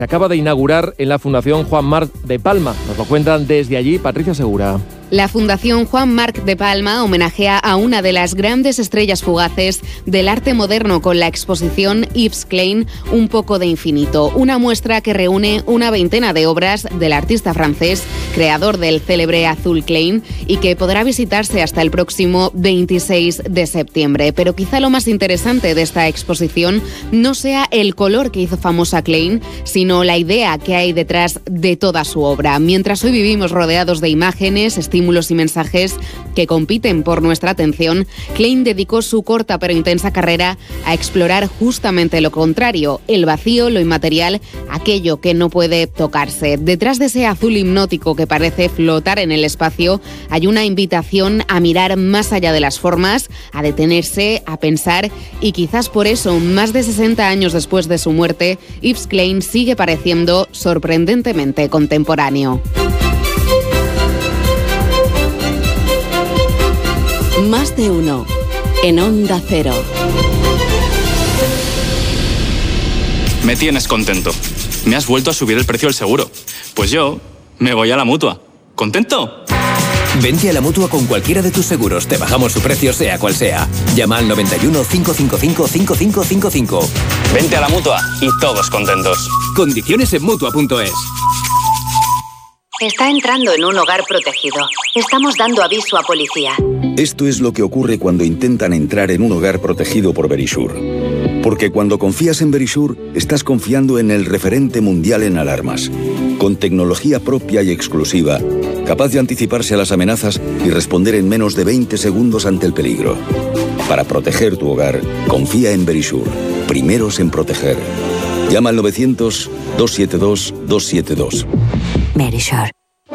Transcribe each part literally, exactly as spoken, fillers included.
Se acaba de inaugurar en la Fundación Juan Marc de Palma. Nos lo cuentan desde allí Patricia Segura. La Fundación Juan Marc de Palma homenajea a una de las grandes estrellas fugaces del arte moderno con la exposición Yves Klein, Un poco de infinito, una muestra que reúne una veintena de obras del artista francés, creador del célebre Azul Klein, y que podrá visitarse hasta el próximo veintiséis de septiembre. Pero quizá lo más interesante de esta exposición no sea el color que hizo famosa Klein, sino la idea que hay detrás de toda su obra. Mientras hoy vivimos rodeados de imágenes, estímulos y mensajes que compiten por nuestra atención, Klein dedicó su corta pero intensa carrera a explorar justamente lo contrario, el vacío, lo inmaterial, aquello que no puede tocarse. Detrás de ese azul hipnótico que parece flotar en el espacio, hay una invitación a mirar más allá de las formas, a detenerse, a pensar, y quizás por eso, más de sesenta años después de su muerte, Yves Klein sigue pareciendo sorprendentemente contemporáneo. Más de uno en Onda Cero. Me tienes contento. Me has vuelto a subir el precio del seguro. Pues yo me voy a la Mutua. ¿Contento? Vente a la Mutua con cualquiera de tus seguros. Te bajamos su precio sea cual sea. Llama al noventa y uno, cinco cinco cinco, cinco cinco cinco cinco. Vente a la Mutua y todos contentos. Condiciones en Mutua punto es. Está entrando en un hogar protegido. Estamos dando aviso a policía. Esto es lo que ocurre cuando intentan entrar en un hogar protegido por Verisure. Porque cuando confías en Verisure, estás confiando en el referente mundial en alarmas. Con tecnología propia y exclusiva, capaz de anticiparse a las amenazas y responder en menos de veinte segundos ante el peligro. Para proteger tu hogar, confía en Verisure. Primeros en proteger. Llama al novecientos, doscientos setenta y dos, doscientos setenta y dos. Verisure.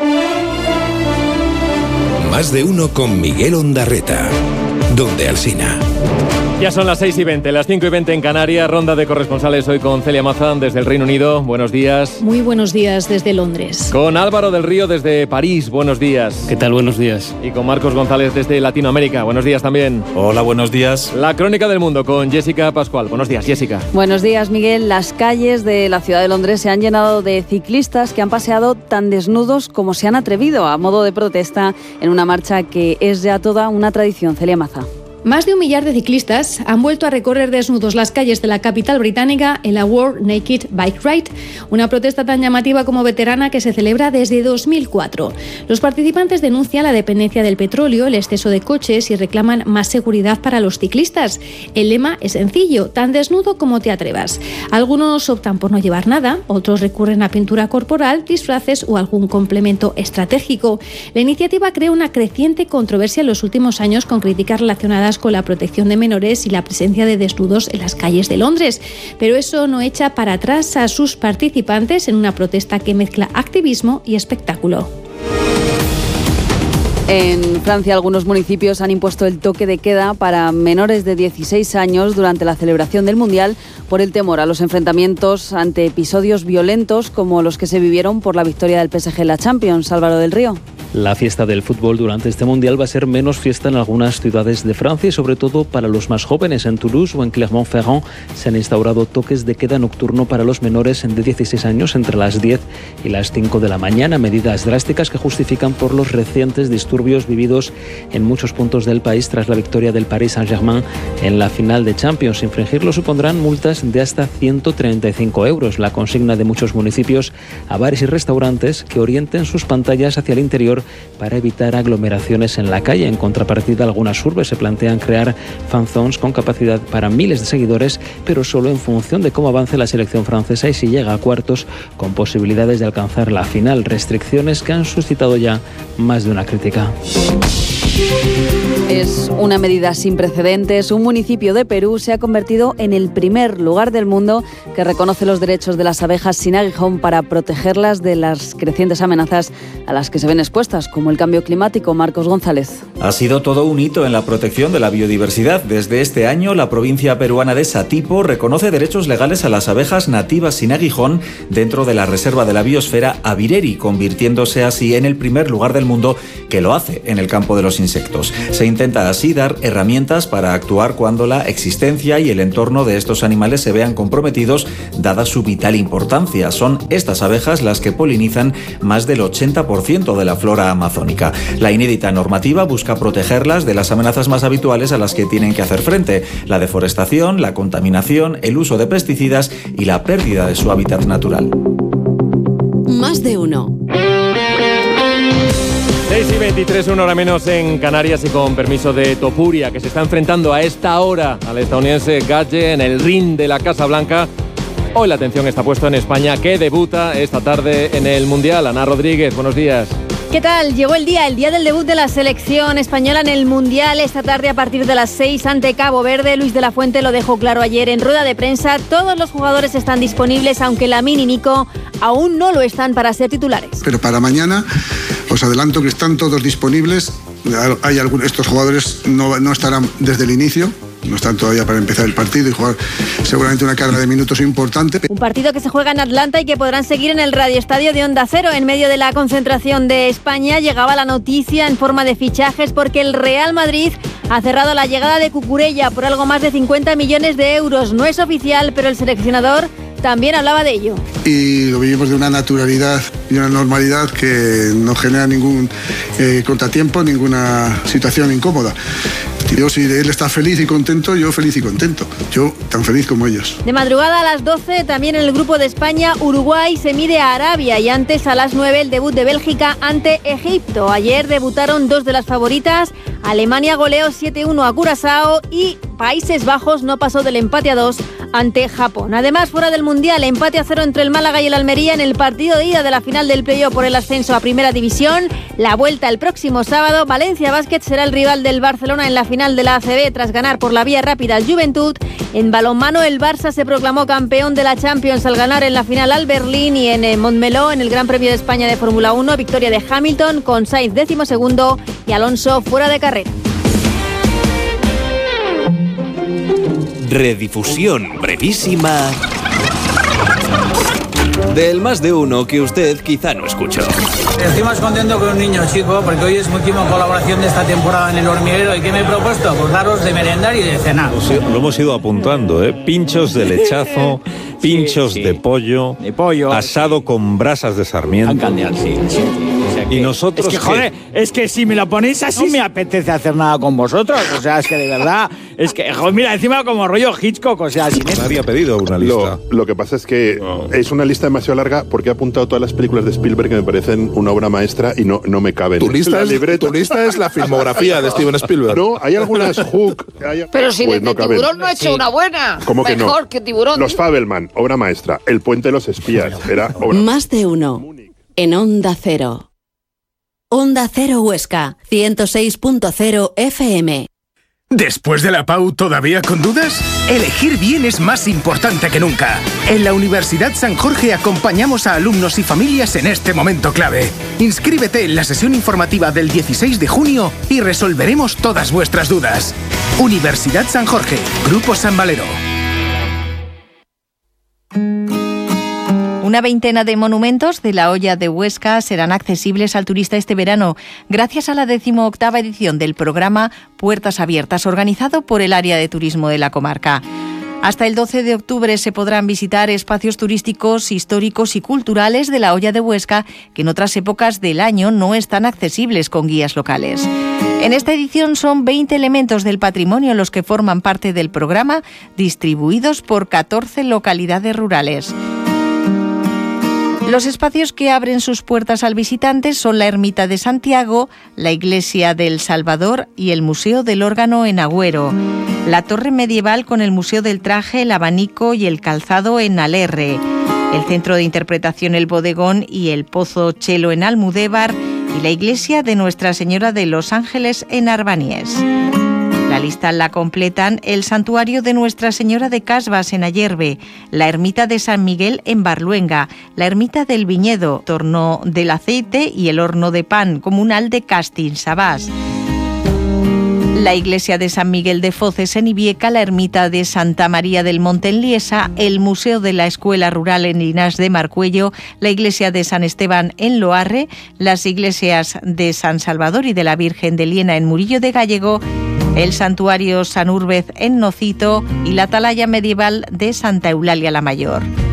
Más de uno con Miguel Ondarreta. Donde Alsina. Ya son las seis y veinte, las cinco y veinte en Canarias. Ronda de corresponsales hoy con Celia Mazán desde el Reino Unido. Buenos días. Muy buenos días desde Londres. Con Álvaro del Río desde París. Buenos días. ¿Qué tal? Buenos días. Y con Marcos González desde Latinoamérica. Buenos días también. Hola, buenos días. La crónica del mundo con Jessica Pascual. Buenos días, Jessica. Buenos días, Miguel. Las calles de la ciudad de Londres se han llenado de ciclistas que han paseado tan desnudos como se han atrevido a modo de protesta en una marcha que es ya toda una tradición. Celia Maza. Más de un millar de ciclistas han vuelto a recorrer desnudos las calles de la capital británica en la World Naked Bike Ride, una protesta tan llamativa como veterana que se celebra desde dos mil cuatro. Los participantes denuncian la dependencia del petróleo, el exceso de coches y reclaman más seguridad para los ciclistas. El lema es sencillo, tan desnudo como te atrevas. Algunos optan por no llevar nada, otros recurren a pintura corporal, disfraces o algún complemento estratégico. La iniciativa crea una creciente controversia en los últimos años con críticas relacionadas con la protección de menores y la presencia de desnudos en las calles de Londres. Pero eso no echa para atrás a sus participantes en una protesta que mezcla activismo y espectáculo. En Francia, algunos municipios han impuesto el toque de queda para menores de dieciséis años durante la celebración del Mundial por el temor a los enfrentamientos ante episodios violentos como los que se vivieron por la victoria del P S G en la Champions. Álvaro del Río. La fiesta del fútbol durante este Mundial va a ser menos fiesta en algunas ciudades de Francia y sobre todo para los más jóvenes. En Toulouse o en Clermont-Ferrand se han instaurado toques de queda nocturno para los menores de dieciséis años entre las diez y las cinco de la mañana. Medidas drásticas que justifican por los recientes disturbios vividos en muchos puntos del país tras la victoria del Paris Saint-Germain en la final de Champions. Infringirlo supondrán multas de hasta ciento treinta y cinco euros. La consigna de muchos municipios a bares y restaurantes que orienten sus pantallas hacia el interior para evitar aglomeraciones en la calle. En contrapartida, algunas urbes se plantean crear fan zones con capacidad para miles de seguidores, pero solo en función de cómo avance la selección francesa y si llega a cuartos con posibilidades de alcanzar la final. Restricciones que han suscitado ya más de una crítica. Es una medida sin precedentes. Un municipio de Perú se ha convertido en el primer lugar del mundo que reconoce los derechos de las abejas sin aguijón para protegerlas de las crecientes amenazas a las que se ven expuestas, como el cambio climático. Marcos González. Ha sido todo un hito en la protección de la biodiversidad. Desde este año, la provincia peruana de Satipo reconoce derechos legales a las abejas nativas sin aguijón dentro de la reserva de la biosfera Avireri, convirtiéndose así en el primer lugar del mundo que lo hace en el campo de los insectos. Se intenta intenta así dar herramientas para actuar cuando la existencia y el entorno de estos animales se vean comprometidos, dada su vital importancia. Son estas abejas las que polinizan más del ochenta por ciento de la flora amazónica. La inédita normativa busca protegerlas de las amenazas más habituales a las que tienen que hacer frente: la deforestación, la contaminación, el uso de pesticidas y la pérdida de su hábitat natural. Más de uno. seis y veintitrés, una hora menos en Canarias, y con permiso de Topuria, que se está enfrentando a esta hora al estadounidense Gage en el ring de la Casa Blanca. Hoy la atención está puesta en España, que debuta esta tarde en el Mundial. Ana Rodríguez, buenos días. ¿Qué tal? Llegó el día, el día del debut de la selección española en el Mundial. Esta tarde a partir de las seis ante Cabo Verde. Luis de la Fuente lo dejó claro ayer en rueda de prensa. Todos los jugadores están disponibles, aunque Lamine y Nico aún no lo están para ser titulares. Pero para mañana os adelanto que están todos disponibles. Hay algunos, estos jugadores no, no estarán desde el inicio. No están todavía para empezar el partido y jugar seguramente una carga de minutos importante. Un partido que se juega en Atlanta y que podrán seguir en el radioestadio de Onda Cero. En medio de la concentración de España llegaba la noticia en forma de fichajes, porque el Real Madrid ha cerrado la llegada de Cucurella por algo más de cincuenta millones de euros. No es oficial, pero el seleccionador también hablaba de ello. Y lo vivimos de una naturalidad y una normalidad que no genera ningún eh, contratiempo, ninguna situación incómoda. Yo, si él está feliz y contento, yo feliz y contento. Yo tan feliz como ellos. De madrugada a las doce, también en el grupo de España, Uruguay se mide a Arabia, y antes a las nueve el debut de Bélgica ante Egipto. Ayer debutaron dos de las favoritas. Alemania goleó siete uno a Curazao y Países Bajos no pasó del empate a dos ante Japón. Además, fuera del Mundial, empate a cero entre el Málaga y el Almería en el partido de ida de la final del playoff por el ascenso a Primera División. La vuelta el próximo sábado. Valencia Basket será el rival del Barcelona en la final de la A C B tras ganar por la vía rápida al Juventud. En balonmano, el Barça se proclamó campeón de la Champions al ganar en la final al Berlín, y en Montmeló, en el Gran Premio de España de Fórmula uno, victoria de Hamilton con Sainz décimo segundo y Alonso fuera de carrera. Redifusión brevísima del Más de Uno que usted quizá no escuchó. Estoy más contento que un niño chico, porque hoy es mi última colaboración de esta temporada en El Hormiguero. ¿Y qué me he propuesto? Pues daros de merendar y de cenar. Lo hemos ido apuntando, ¿eh? Pinchos de lechazo, pinchos sí, sí. de pollo, de pollo, asado con brasas de sarmiento. Sí, sí. Y nosotros, es que, joder, es que si me lo ponéis así no me apetece hacer nada con vosotros. O sea, es que de verdad, es que, joder, mira, encima como rollo Hitchcock, o sea, sin eso. Nadie ha pedido una lista. Lo, lo que pasa es que no. es una lista demasiado larga, porque he apuntado todas las películas de Spielberg que me parecen una obra maestra y no, no me caben. ¿Tu lista, es, tu lista es la filmografía de Steven Spielberg? No, hay algunas Hook. Hay, Pero si pues de no Tiburón no ha hecho sí. una buena. ¿Cómo que Mejor no? que Tiburón. Los Fabelman, obra maestra. El Puente de los Espías, era obra Más de uno. En Onda Cero. Onda Cero Huesca, ciento seis punto cero F M. ¿Después de la P A U todavía con dudas? Elegir bien es más importante que nunca. En la Universidad San Jorge acompañamos a alumnos y familias en este momento clave. Inscríbete en la sesión informativa del dieciséis de junio y resolveremos todas vuestras dudas. Universidad San Jorge, Grupo San Valero. Una veintena de monumentos de la Hoya de Huesca serán accesibles al turista este verano, gracias a la decimoctava edición del programa Puertas Abiertas, organizado por el Área de Turismo de la comarca. Hasta el doce de octubre se podrán visitar espacios turísticos, históricos y culturales de la Hoya de Huesca, que en otras épocas del año no están accesibles con guías locales. En esta edición son veinte elementos del patrimonio los que forman parte del programa, distribuidos por catorce localidades rurales. Los espacios que abren sus puertas al visitante son la Ermita de Santiago, la Iglesia del Salvador y el Museo del Órgano en Agüero, la Torre Medieval con el Museo del Traje, el Abanico y el Calzado en Alerre, el Centro de Interpretación El Bodegón y el Pozo Chelo en Almudévar y la Iglesia de Nuestra Señora de los Ángeles en Arbaniés. La lista la completan el Santuario de Nuestra Señora de Casbas en Ayerbe, la Ermita de San Miguel en Barluenga, la Ermita del Viñedo, Torno del Aceite y el Horno de Pan, comunal de Castin Sabás, la iglesia de San Miguel de Foces en Ibieca, la ermita de Santa María del Monte en Liesa, el Museo de la Escuela Rural en Linares de Marcuello, la iglesia de San Esteban en Loarre, las iglesias de San Salvador y de la Virgen de Liena en Murillo de Gallego, el santuario San Úrbez en Nocito y la atalaya medieval de Santa Eulalia la Mayor.